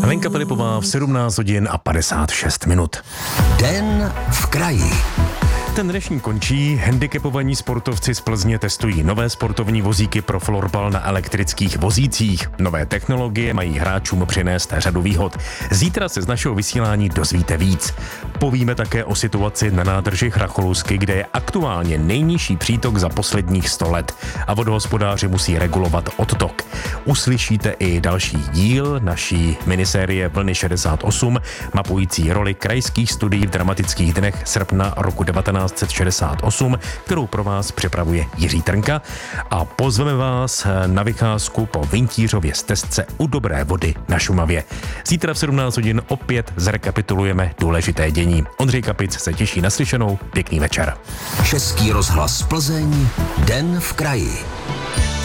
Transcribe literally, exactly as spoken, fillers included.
Lenka Filipová v sedmnáct hodin a padesát šest minut. Den v kraji. Ten dnešní končí. Handicapovaní sportovci z Plzně testují nové sportovní vozíky pro florbal na elektrických vozících. Nové technologie mají hráčům přinést řadu výhod. Zítra se z našeho vysílání dozvíte víc. Povíme také o situaci na nádrži Chracholusky, kde je aktuálně nejnižší přítok za posledních sto let a vodohospodáři musí regulovat odtok. Uslyšíte i další díl naší minisérie Vlny šedesát osm, mapující roli krajských studií v dramatických dnech srpna roku devatenáct set šedesát osm, kterou pro vás připravuje Jiří Trnka, a pozveme vás na vycházku po Vintířově stezce u Dobré vody na Šumavě. Zítra v sedmnáct hodin opět zrekapitulujeme důležité dění. Ondřej Kapic se těší na slyšenou. Pěkný večer. Český rozhlas Plzeň, Den v kraji.